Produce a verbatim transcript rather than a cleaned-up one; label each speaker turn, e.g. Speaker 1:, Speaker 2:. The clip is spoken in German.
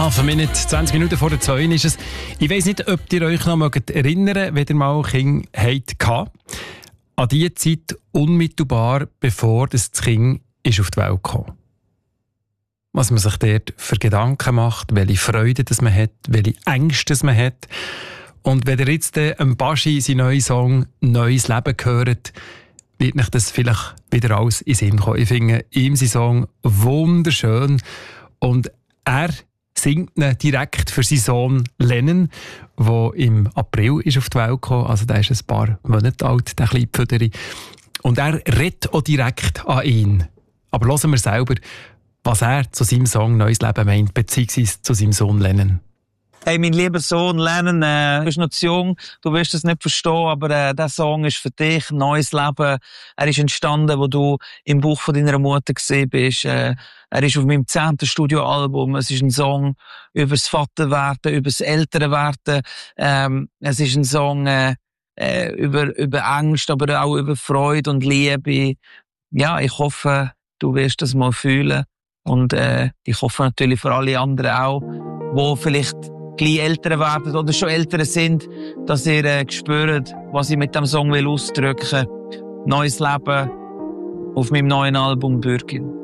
Speaker 1: Half a Minute, zwanzig Minuten vor der zwei ist es. Ich weiss nicht, ob ihr euch noch erinnern mögt, wenn ihr mal Kinder hattet. An die Zeit unmittelbar, bevor das Kind ist auf die Welt kam. Was man sich dort für Gedanken macht, welche Freude das man hat, welche Ängste das man hat. Und wenn ihr jetzt am Baschi seinen neuen Song «Neues Leben» hört, wird euch das vielleicht wieder alles in den Sinn kommen. Ich finde ihm seinen Song wunderschön und er singt ihn direkt für seinen Sohn Lennon, der im April ist auf die Welt gekommen. Also der ist ein paar Monate alt, der kleine Pfüderi. Und er redet auch direkt an ihn. Aber hören wir selber, was er zu seinem Song «Neues Leben» meint, beziehungsweise zu seinem Sohn Lennon.
Speaker 2: Hey, mein lieber Sohn Lennon, äh, du bist noch zu jung, du wirst es nicht verstehen, aber äh, der Song ist für dich, «Neues Leben». Er ist entstanden, wo du im Buch von deiner Mutter gesehen bist. Äh, er ist auf meinem zehnten Studioalbum. Es ist ein Song über das Vaterwerden, über das Elternwerden. Ähm, es ist ein Song äh, äh, über, über Angst, aber auch über Freude und Liebe. Ja, ich hoffe, du wirst das mal fühlen. Und äh, ich hoffe natürlich für alle anderen auch, die vielleicht gleich älter werden oder schon älter sind, dass ihr äh, spürt, was ich mit dem Song will ausdrücken. Neues Leben auf meinem neuen Album Bürgin.